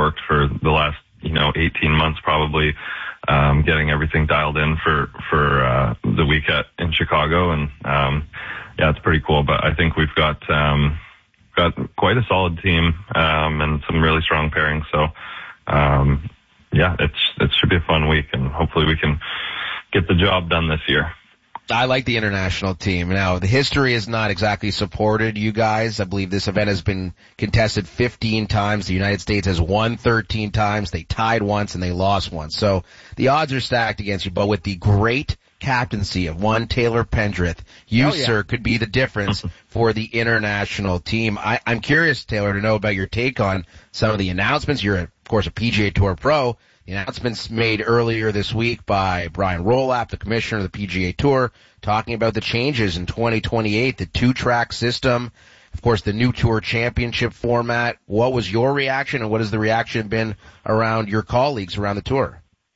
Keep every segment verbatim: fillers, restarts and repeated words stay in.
worked for the last, you know, eighteen months probably, um, getting everything dialed in for, for, uh, the week at, in Chicago. And, um, yeah, it's pretty cool. But I think we've got, um, got quite a solid team, um, and some really strong pairings. So, um, yeah, it's, it should be a fun week, and hopefully we can get the job done this year. I like the international team. Now, the history has not exactly supported you guys. I believe this event has been contested fifteen times. The United States has won thirteen times. They tied once and they lost once. So the odds are stacked against you, but with the great captaincy of one Taylor Pendrith, you, oh, yeah. sir, could be the difference for the international team. I, I'm curious, Taylor, to know about your take on some of the announcements. You're, of course, a P G A Tour pro. The announcements made earlier this week by Brian Rolapp, the commissioner of the P G A Tour, talking about the changes in twenty twenty-eight, the two-track system, of course, the new Tour Championship format. What was your reaction, and what has the reaction been around your colleagues around the Tour?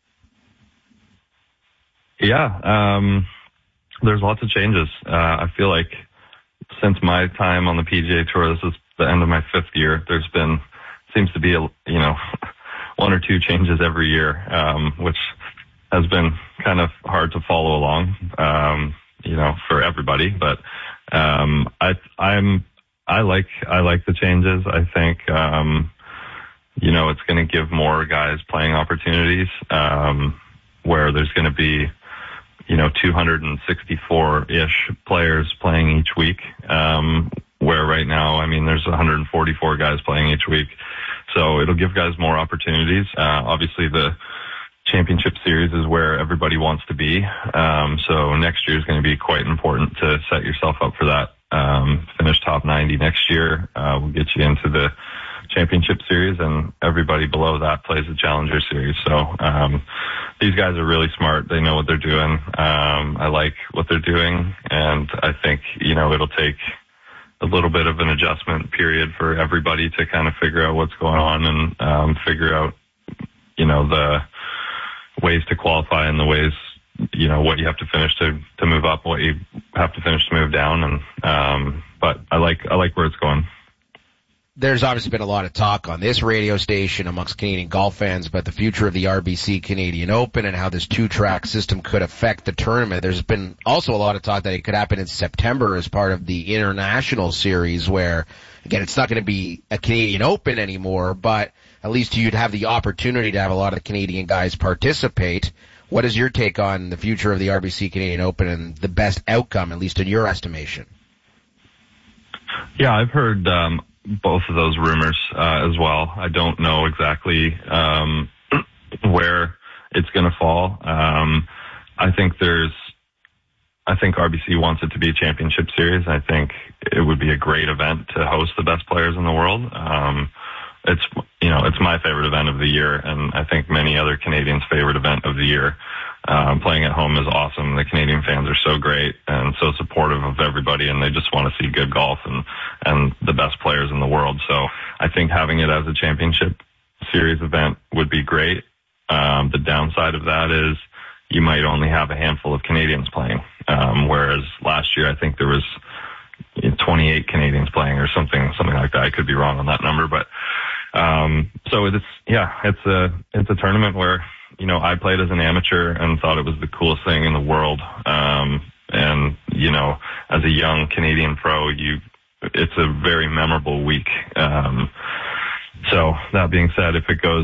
Yeah, um, there's lots of changes. Uh, I feel like since my time on the P G A Tour, this is the end of my fifth year, there's been, seems to be, a, you know, one or two changes every year, um, which has been kind of hard to follow along, um, you know, for everybody. But, um, I, I'm, I like, I like the changes. I think, um, you know, it's going to give more guys playing opportunities, um, where there's going to be, you know, two hundred sixty-four-ish players playing each week, um, where right now, I mean, there's one hundred forty-four guys playing each week. So it'll give guys more opportunities. Uh, obviously the championship series is where everybody wants to be. Um, so next year is going to be quite important to set yourself up for that. Um, finish top ninety next year. Uh, will get you into the championship series, and everybody below that plays the challenger series. So, um, these guys are really smart. They know what they're doing. Um, I like what they're doing, and I think, you know, it'll take a little bit of an adjustment period for everybody to kind of figure out what's going on, and um, figure out, you know, the ways to qualify and the ways, you know, what you have to finish to, to move up, what you have to finish to move down. And, um, but I like, I like where it's going. There's obviously been a lot of talk on this radio station amongst Canadian golf fans about the future of the R B C Canadian Open and how this two-track system could affect the tournament. There's been also a lot of talk that it could happen in September as part of the international series where, again, it's not going to be a Canadian Open anymore, but at least you'd have the opportunity to have a lot of the Canadian guys participate. What is your take on the future of the R B C Canadian Open and the best outcome, at least in your estimation? Yeah, I've heard um both of those rumors uh, as well. I don't know exactly um, where it's going to fall. Um, I think there's, I think R B C wants it to be a championship series. I think it would be a great event to host the best players in the world. Um, it's, you know, it's my favorite event of the year, and I think many other Canadians' favorite event of the year. Um, playing at home is awesome. The Canadian fans are so great and so supportive of everybody, and they just want to see good golf and, and the best players in the world. So I think having it as a championship series event would be great. Um, the downside of that is you might only have a handful of Canadians playing. Um, whereas last year, I think there was twenty-eight Canadians playing or something, something like that. I could be wrong on that number, but, um, so it's, yeah, it's a, it's a tournament where, you know, I played as an amateur and thought it was the coolest thing in the world. Um, and, you know, as a young Canadian pro, you, it's a very memorable week. Um, so that being said, if it goes,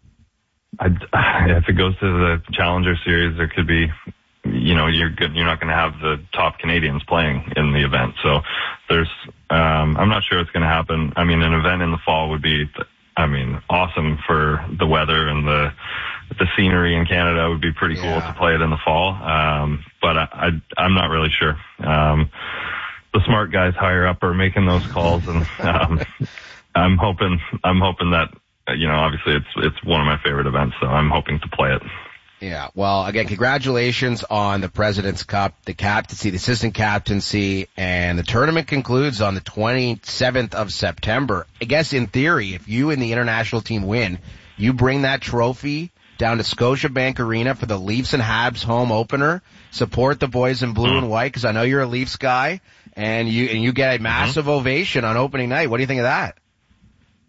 I, if it goes to the Challenger Series, there could be, you know, you're good, you're not going to have the top Canadians playing in the event. So there's, um, I'm not sure it's going to happen. I mean, an event in the fall would be, I mean, awesome for the weather and the, the scenery in Canada. Would be pretty cool yeah. to play it in the fall. Um, but I, I, I'm not really sure. Um, the smart guys higher up are making those calls, and, um, I'm hoping, I'm hoping that, you know, obviously it's, it's one of my favorite events, so I'm hoping to play it. Yeah, well, again, congratulations on the President's Cup, the captaincy, the assistant captaincy, and the tournament concludes on the twenty-seventh of September. I guess in theory, if you and the international team win, you bring that trophy down to Scotiabank Arena for the Leafs and Habs home opener. Support the boys in blue and white, because I know you're a Leafs guy, and you and you get a massive mm-hmm. ovation on opening night. What do you think of that?